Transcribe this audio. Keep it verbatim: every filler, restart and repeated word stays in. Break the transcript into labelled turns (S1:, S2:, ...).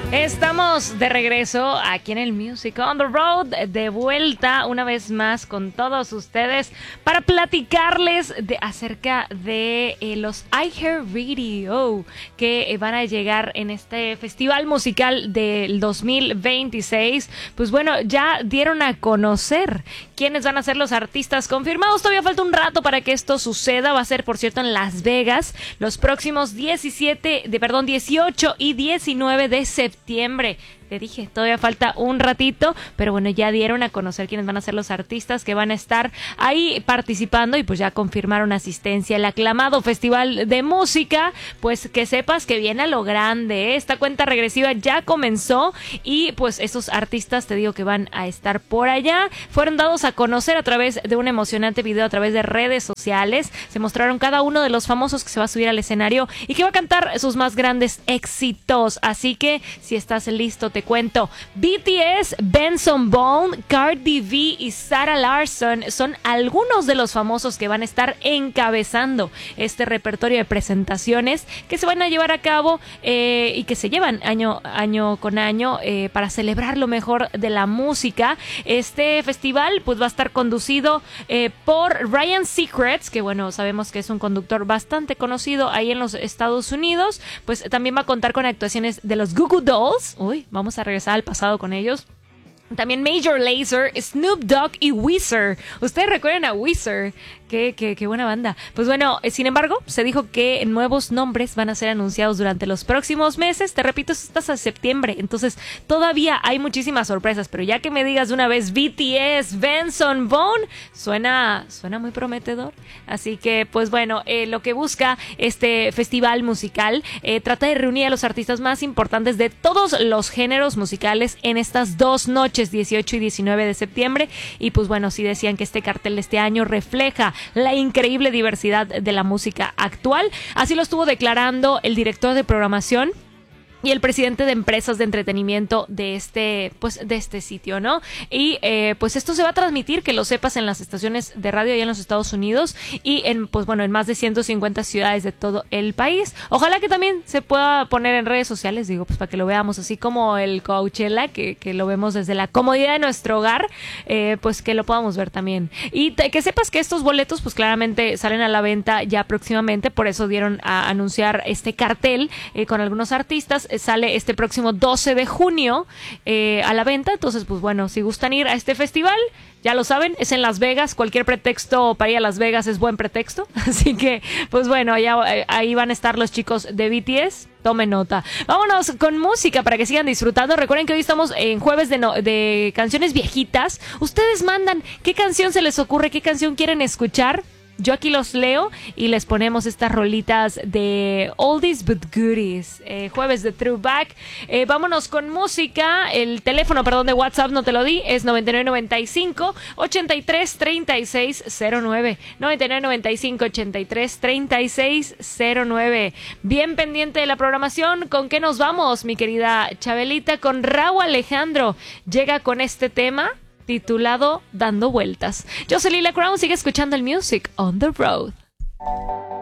S1: Estamos de regreso aquí en el Music on the Road, de vuelta una vez más con todos ustedes para platicarles de, acerca de eh, los iHeartRadio que eh, van a llegar en este festival musical del dos mil veintiséis. Pues bueno, ya dieron a conocer quiénes van a ser los artistas confirmados. Todavía falta un rato para que esto suceda. Va a ser, por cierto, en Las Vegas los próximos diecisiete, de perdón, dieciocho y diecinueve de septiembre. Septiembre. Te dije, todavía falta un ratito, pero bueno, ya dieron a conocer quiénes van a ser los artistas que van a estar ahí participando y pues ya confirmaron asistencia. El aclamado Festival de Música, pues que sepas que viene a lo grande, ¿eh? Esta cuenta regresiva ya comenzó y pues esos artistas, te digo que van a estar por allá, fueron dados a conocer a través de un emocionante video a través de redes sociales. Se mostraron cada uno de los famosos que se va a subir al escenario y que va a cantar sus más grandes éxitos. Así que si estás listo, te Te cuento. B T S, Benson Boone, Cardi B y Sarah Larsson son algunos de los famosos que van a estar encabezando este repertorio de presentaciones que se van a llevar a cabo eh, y que se llevan año, año con año eh, para celebrar lo mejor de la música. Este festival pues va a estar conducido eh, por Ryan Seacrest, que bueno, sabemos que es un conductor bastante conocido ahí en los Estados Unidos. Pues también va a contar con actuaciones de los Goo Goo Dolls. Uy, vamos a regresar al pasado con ellos. También Major Lazer, Snoop Dogg y Weezer. ¿Ustedes recuerdan a Weezer? Qué, qué, qué buena banda. Pues bueno, sin embargo, se dijo que nuevos nombres van a ser anunciados durante los próximos meses. Te repito, esto está hasta septiembre. Entonces, todavía hay muchísimas sorpresas. Pero ya que me digas de una vez B T S, Benson Boone, suena, suena muy prometedor. Así que, pues bueno, eh, lo que busca este festival musical eh, trata de reunir a los artistas más importantes de todos los géneros musicales en estas dos noches, dieciocho y diecinueve de septiembre. Y pues bueno, sí decían que este cartel de este año refleja la increíble diversidad de la música actual. Así lo estuvo declarando el director de programación y el presidente de empresas de entretenimiento de este, pues, de este sitio, ¿no? Y eh, pues esto se va a transmitir, que lo sepas, en las estaciones de radio allá en los Estados Unidos y en, pues bueno, en más de ciento cincuenta ciudades de todo el país. Ojalá que también se pueda poner en redes sociales, digo, pues para que lo veamos, así como el Coachella, que, que lo vemos desde la comodidad de nuestro hogar, eh, pues que lo podamos ver también. Y te, que sepas que estos boletos, pues claramente salen a la venta ya próximamente, por eso dieron a anunciar este cartel eh, con algunos artistas. Sale este próximo doce de junio eh, a la venta. Entonces, pues bueno, si gustan ir a este festival, ya lo saben, es en Las Vegas. Cualquier pretexto para ir a Las Vegas es buen pretexto. Así que, pues bueno, allá, ahí van a estar los chicos de B T S. Tomen nota. Vámonos con música para que sigan disfrutando. Recuerden que hoy estamos en jueves de, no, de canciones viejitas. Ustedes mandan qué canción se les ocurre, qué canción quieren escuchar. Yo aquí los leo y les ponemos estas rolitas de Oldies but Goodies. Eh, jueves de Throwback. Eh, vámonos con música. El teléfono, perdón, de WhatsApp no te lo di. Es noventa y nueve noventa y cinco, ochenta y tres, treinta y seis cero nueve. noventa y nueve noventa y cinco, ochenta y tres, treinta y seis cero nueve. Bien pendiente de la programación. ¿Con qué nos vamos, mi querida Chabelita? Con Rauw Alejandro. Llega con este tema titulado Dando Vueltas. Yo soy Lila Crown, sigue escuchando el Music on the Road.